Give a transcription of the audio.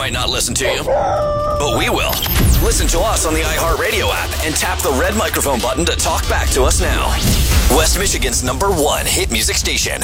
might not listen to you, but we will. Listen to us on the iHeartRadio app and tap the red microphone button to talk back to us now. West Michigan's #1 hit music station.